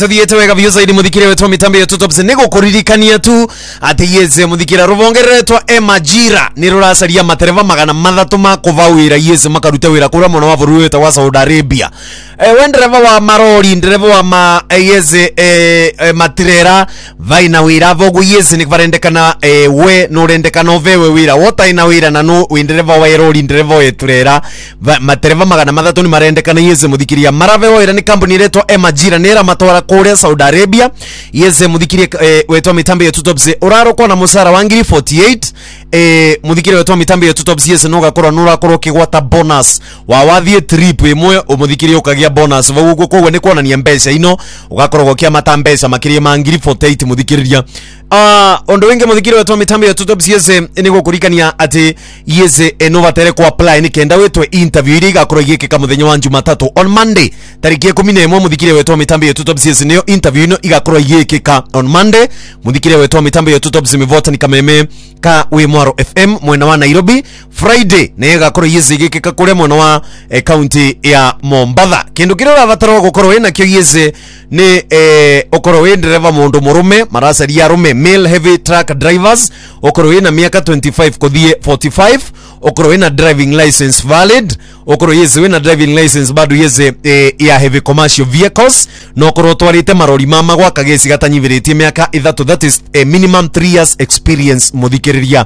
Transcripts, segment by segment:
Tudiete wega vyo zaidi muthikire wetu mitambo ya Top Nego kuririkania tu ati yeze muthikira ruvongeretwa Emajira ni ruracaria matereva magana mathatu ma kuvawira yeze makaruta wira kura muno wa buru weta wa Saudi Arabia. Wendereva wa marori ndereva wa ma yeze matirera vaina wira vogu yeze ni kvarendekana we no rendekana vewe wira wota ina wira na no wendereva wa erori ndereva wa turera matereva magana mathatu ni marendekana yeze muthikiria marave wa ira ni company retwa Emajira nera matwara Korea Saudi Arabia yeze muthikirie wetwa mitambo ya Top urarokwa na musara wa 48 muthikirie wetwa mitambo ya Top yeze no gakora nura koro kigwata bonus wa wathie trip imwe umuthikirie ukagia bonus vagugo kogwe ni kuonania mbeca ino ugakorwo kia matambeca makirie ma 48 muthikiriria ondo wenge muthikire wetwa mitambo ya Top yeze ni gukurikania ati yeze no vatere ku apply ni kenda wetwe interview iri gakorwo igikika muthenya wa Jumatatu on Monday tariki 11 muthikire wetwa mitambo ya Top yeze niyo interview ino igakorwo igikika on Monday muthikire wetwa mitambo ya Top zimevota ni kameme ka Wimwaro FM mwena wa Nairobi. Friday ne gakorwo yeze igikika kure mwena wa county ya Mombasa. Kindu kirora vataro gukorwo ina kyo yeze ni okorwo we driver mundu murume maracaria rume male heavy truck drivers okorwo ina miaka 25 kuthie 45 okorwo ina driving license valid okorwo yeze wina driving license bado yeze ya heavy commercial vehicles no okorwo twarite marori mama gwa kagesi gatanyiviritie miaka 3 that is a minimum 3 years experience muthikiriria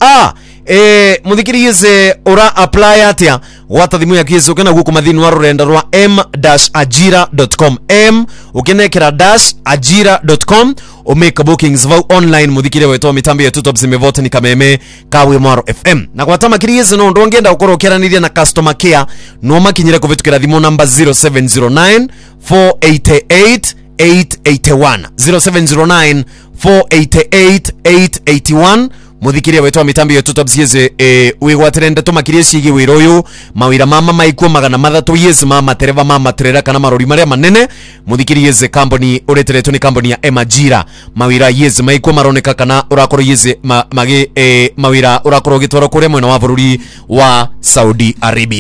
muthikiri yeze ora apply atia wata thimu ya kiyesu kana guku mathini wa rurenda rwa m-ajira.com ukenekera -ajira.com o make bookings vau online muthikire wetwa mitambo ya Top zimevote ni kameme ka Wimwaro FM na kwa tama kiri yeze no ndongenda ukoro keraniria na customer care no makinyire kuvitukira thimu number 0709 488 881 0709 488 881 muthikiria wetwa mitambo ya Top yeze wigwatirende to makirie cigi wiro uyu mawira mama maikuo magana mathatu yeze mama tereva mama terera kana marori maria manene muthikiria yeze company ureteretwo ni company ya Emajira mawira yeze maikuo maroneka kana urakoro yeze mawira urakoro gitwaro kure mwena wa bururi wa Saudi Arabia.